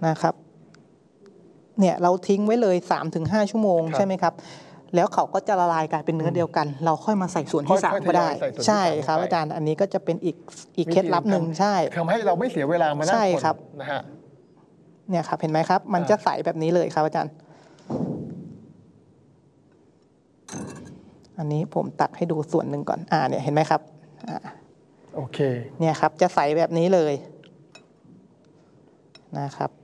นะครับเนี่ยเราทิ้งไว้เลย 3-5 ชั่วโมงใช่ไหมครับแล้วเขาก็จะละลายกลายเป็นเนื้อเดียวกันเราค่อยมาใส่ส่วนที่3ก็ได้ใช่ครับอาจารย์อันนี้ก็จะเป็นอีกเคล็ดลับหนึ่งใช่ทำให้เราไม่เสียเวลามานั่งคนนะฮะเนี่ยครับเห็นไหมครับมันจะใสแบบนี้เลยครับอาจารย์อันนี้ผมตักให้ดูส่วนหนึ่งก่อนเนี่ยเห็นไหมครับโอเคเนี่ยครับจะใสแบบนี้เลยนะครับ